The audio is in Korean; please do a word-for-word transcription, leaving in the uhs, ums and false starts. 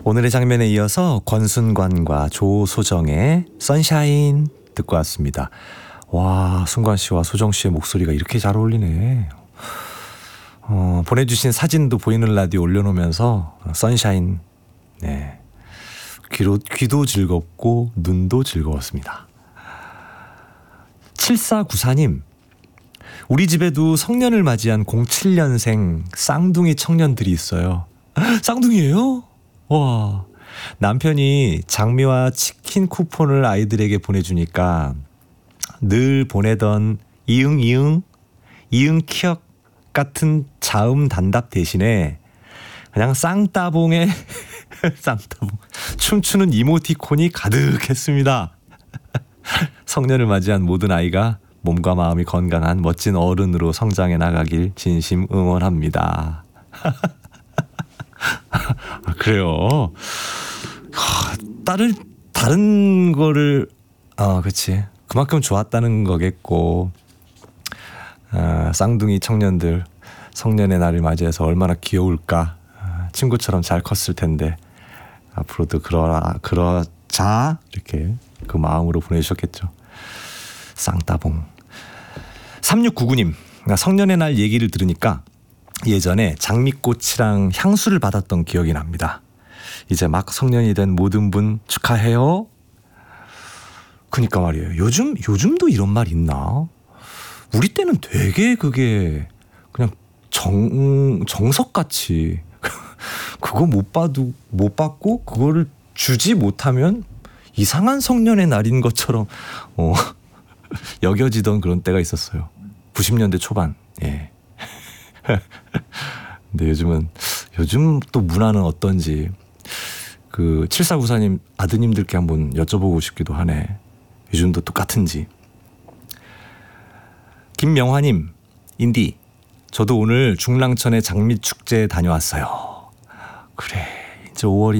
오늘의 장면에 이어서 권순관과 조소정의 선샤인 듣고 왔습니다. 와, 순관 씨와 소정 씨의 목소리가 이렇게 잘 어울리네. 어, 보내주신 사진도 보이는 라디오 올려놓으면서 선샤인, 네, 귀로, 귀도 즐겁고 눈도 즐거웠습니다. 칠사구사님, 우리 집에도 성년을 맞이한 공칠 년생 쌍둥이 청년들이 있어요. 쌍둥이에요? 와, 남편이 장미와 치킨 쿠폰을 아이들에게 보내주니까 늘 보내던 이응 이응 이응 키역 같은 자음 단답 대신에 그냥 쌍따봉에 쌍따봉 춤추는 이모티콘이 가득했습니다. 성년을 맞이한 모든 아이가 몸과 마음이 건강한 멋진 어른으로 성장해 나가길 진심 응원합니다. 아, 그래요. 하, 다른 다른 거를 아, 그렇지. 그만큼 좋았다는 거겠고. 아, 쌍둥이 청년들 성년의 날을 맞이해서 얼마나 귀여울까. 아, 친구처럼 잘 컸을 텐데 앞으로도 그러라 그러자 이렇게 그 마음으로 보내주셨겠죠. 쌍따봉. 삼육구구님, 성년의 날 얘기를 들으니까 예전에 장미꽃이랑 향수를 받았던 기억이 납니다. 이제 막 성년이 된 모든 분 축하해요. 그니까 말이에요. 요즘, 요즘도 이런 말 있나? 우리 때는 되게 그게 그냥 정, 정석같이 그거 못 봐도 못 받고 그거를 주지 못하면 이상한 성년의 날인 것처럼 어, 여겨지던 그런 때가 있었어요. 구십 년대 초반. 예. 근데 요즘은 요즘 또 문화는 어떤지 그 칠사구사님 아드님들께 한번 여쭤보고 싶기도 하네. 요즘도 똑같은지. 김명화님, 인디, 저도 오늘 중랑천의 장미축제에 다녀왔어요. 그래, 이제 오월이